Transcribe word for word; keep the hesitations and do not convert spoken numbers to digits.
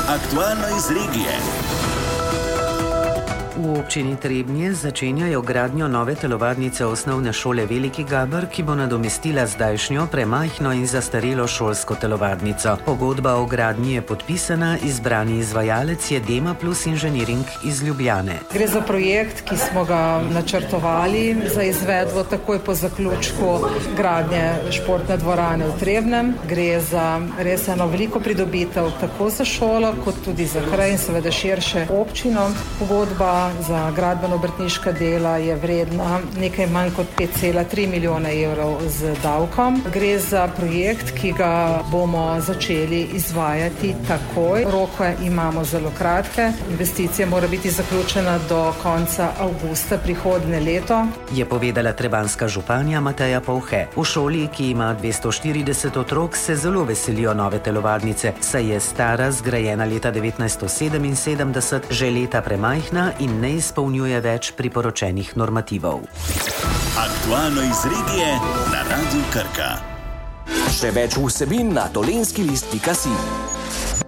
Aktualno iz regije. V občini Trebnje začenjajo gradnjo nove telovadnice osnovne šole Veliki Gaber, ki bo nadomestila zdajšnjo premajhno in zastarelo šolsko telovadnico. Pogodba o gradnji je podpisana, izbrani izvajalec je Dema Plus Inženiring iz Ljubljane. Gre za projekt, ki smo ga načrtovali za izvedbo takoj po zaključku gradnje športne dvorane v Trebnjem. Gre za res eno veliko pridobitev tako za šolo, kot tudi za kraj in seveda širše občino. Pogodba za gradbeno-obrtniška dela je vredna nekaj manj kot pet cela tri milijone evrov z davkom. Gre za projekt, ki ga bomo začeli izvajati takoj. Roke imamo zelo kratke. Investicija mora biti zaključena do konca avgusta prihodnje leto, je povedala trebanjska županja Mateja Povhe. V šoli, ki ima dvesto štirideset otrok, se zelo veselijo nove telovadnice, saj je stara, zgrajena leta devetnajststo sedeminsedemdeset, že leta premajhna in ne izpolnjuje več priporočenih normativov. Aktualno iz regije na Radiu Krka. Še več vsebin na dolenjski list pika si.